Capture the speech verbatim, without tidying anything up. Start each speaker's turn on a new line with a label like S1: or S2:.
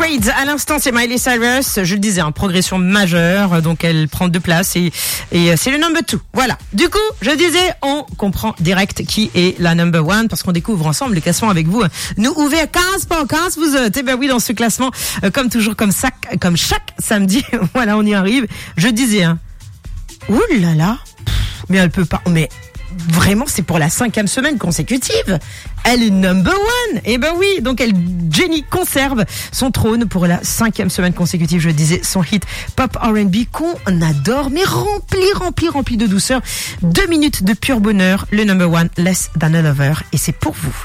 S1: Trades. À l'instant, c'est Miley Cyrus. Je le disais, en progression majeure. Donc, elle prend deux places et, et c'est le number two. Voilà. Du coup, je disais, on comprend direct qui est la number one parce qu'on découvre ensemble le classement avec vous. Nous ouvert quinze par quinze. Vous êtes, eh ben oui, dans ce classement, euh, comme toujours, comme ça, comme chaque samedi. Voilà, on y arrive. Je disais, hein. Ouh là là. Mais elle peut pas, mais, vraiment, c'est pour la cinquième semaine consécutive. Elle est number one. Eh ben oui, donc elle, Jenny conserve son trône pour la cinquième semaine consécutive. Je disais, son hit pop R and B qu'on adore, mais rempli, rempli, rempli de douceur. Deux minutes de pur bonheur. Le number one, Less Than a Lover. Et c'est pour vous.